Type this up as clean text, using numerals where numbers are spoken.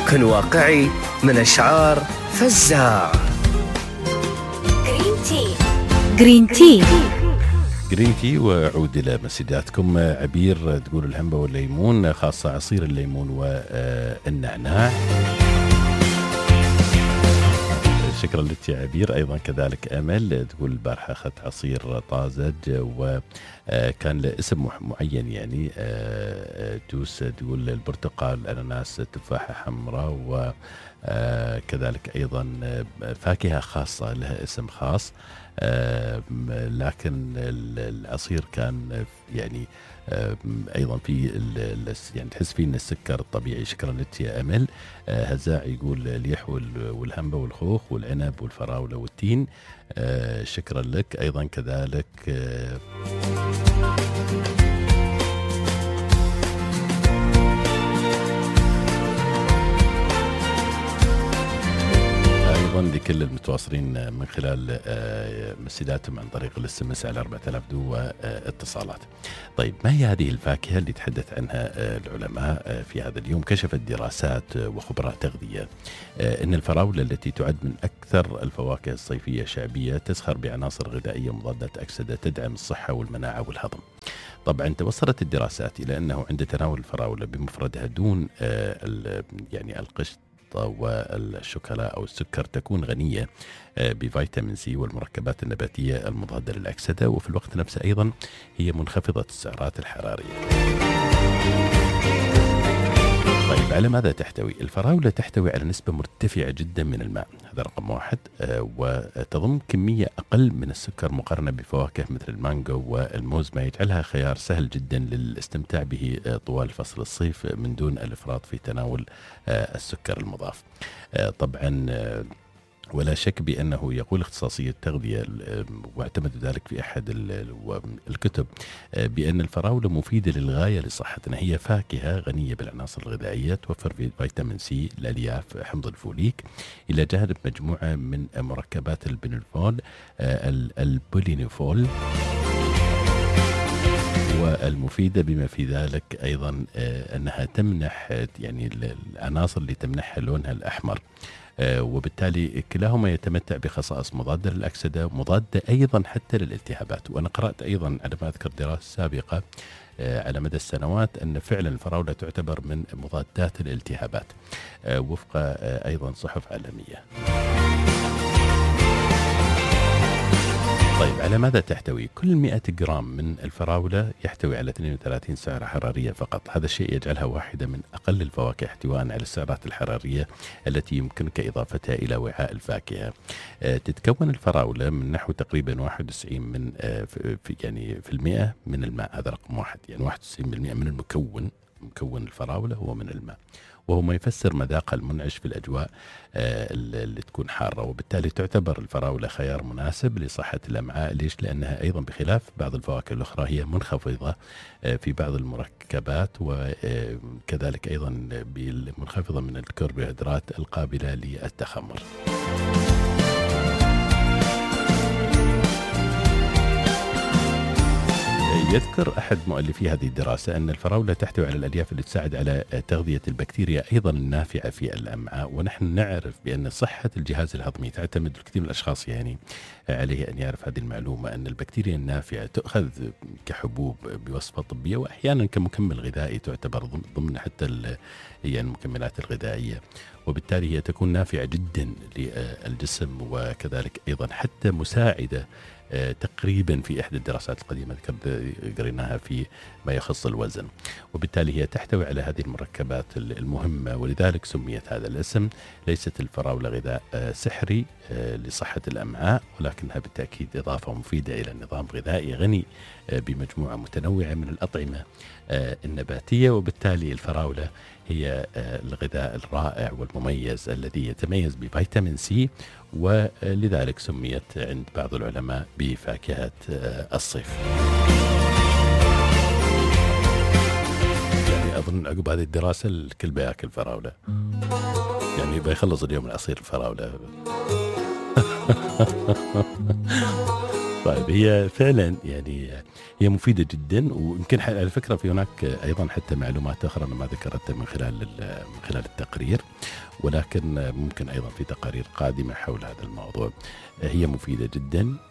كن واقعي من أشعار فزاع. جرين تي جرين تي. وعود إلى مسجاتكم. عبير تقول الهنبة والليمون، خاصة عصير الليمون والنعناع. شكرا لك يا عبير. أيضا كذلك أمل تقول البارحة أخذت عصير طازج وكان له اسم معين، يعني جوس، تقول البرتقال، الأناناس، تفاحة حمراء، وكذلك أيضا فاكهة خاصة لها اسم خاص. لكن العصير كان يعني أيضا في يعني تحس فيه السكر الطبيعي. شكرا لك يا أمل. هزاع يقول اليح والهنبة والخوخ والعنب والفراولة والتين. شكرا لك. أيضا كذلك أيضا لكل المتواصلين من خلال مسجاتهم عن طريق الاس على 4000 اتصالات. طيب، ما هي هذه الفاكهة اللي تحدث عنها العلماء في هذا اليوم؟ كشفت دراسات وخبراء تغذية أن الفراولة التي تعد من أكثر الفواكه الصيفية شعبية تزخر بعناصر غذائية مضادة أكسدة تدعم الصحة والمناعة والهضم. طبعا توصلت الدراسات إلى أنه عند تناول الفراولة بمفردها دون يعني القشط والشوكولا أو السكر تكون غنية بفيتامين سي والمركبات النباتية المضادة للأكسدة، وفي الوقت نفسه أيضا هي منخفضة السعرات الحرارية. طيب، على ماذا تحتوي؟ الفراولة تحتوي على نسبة مرتفعة جدا من الماء، هذا رقم واحد، وتضم كمية أقل من السكر مقارنة بفواكه مثل المانجو والموز، ما يجعلها خيار سهل جدا للاستمتاع به طوال فصل الصيف من دون الإفراط في تناول السكر المضاف. طبعا ولا شك بأنه يقول اختصاصي التغذية، واعتمد ذلك في أحد الكتب، بأن الفراولة مفيدة للغاية لصحتنا. هي فاكهة غنية بالعناصر الغذائية، توفر فيتامين سي، الألياف، حمض الفوليك، إلى جانب مجموعة من مركبات البنفول، البولينفول، والمفيدة بما في ذلك أيضا أنها تمنح يعني العناصر اللي تمنحها لونها الأحمر، وبالتالي كلاهما يتمتع بخصائص مضادة للأكسدة، مضادة أيضا حتى للالتهابات. وأنا قرأت أيضا على ما أذكر دراسة سابقة على مدى السنوات أن فعلا الفراولة تعتبر من مضادات الالتهابات وفق أيضا صحف عالمية. طيب، على ماذا تحتوي؟ كل 100 جرام من الفراولة يحتوي على 32 سعرة حرارية فقط. هذا الشيء يجعلها واحدة من أقل الفواكه احتواء على السعرات الحرارية التي يمكنك إضافتها إلى وعاء الفاكهة. تتكون الفراولة من نحو تقريبا 91 في المئة من الماء، هذا رقم واحد، يعني 91% من مكون الفراولة هو من الماء، وهو ما يفسر مذاقها المنعش في الأجواء اللي تكون حارة. وبالتالي تعتبر الفراولة خيار مناسب لصحة الأمعاء. ليش؟ لأنها أيضا بخلاف بعض الفواكه الأخرى هي منخفضة في بعض المركبات، وكذلك أيضا منخفضة من الكربوهيدرات القابلة للتخمر. يذكر أحد مؤلفي هذه الدراسة أن الفراولة تحتوي على الألياف اللي تساعد على تغذية البكتيريا أيضا النافعة في الأمعاء. ونحن نعرف بأن صحة الجهاز الهضمي تعتمد، الكثير من الأشخاص يعني عليه أن يعرف هذه المعلومة، أن البكتيريا النافعة تؤخذ كحبوب بوصفة طبية، وأحيانا كمكمل غذائي تعتبر ضمن حتى يعني المكملات الغذائية، وبالتالي هي تكون نافعة جدا للجسم، وكذلك أيضا حتى مساعدة تقريبا في إحدى الدراسات القديمة قريناها في ما يخص الوزن. وبالتالي هي تحتوي على هذه المركبات المهمة، ولذلك سميت هذا الاسم. ليست الفراولة غذاء سحري لصحة الأمعاء، ولكنها بالتأكيد إضافة مفيدة إلى النظام الغذائي غني بمجموعة متنوعة من الأطعمة النباتية. وبالتالي الفراولة هي الغذاء الرائع والمميز الذي يتميز بفيتامين سي، ولذلك سميت عند بعض العلماء بفاكهة الصيف. يعني أظن عقب هذه الدراسة الكل بياكل فراولة، يعني بيخلص اليوم العصير الفراولة. طيب، هي فعلا يعني هي مفيدة جدا، ويمكن على فكرة في هناك أيضا حتى معلومات أخرى أنا ما ذكرتها من خلال التقرير. ولكن ممكن أيضا في تقارير قادمة حول هذا الموضوع. هي مفيدة جدا،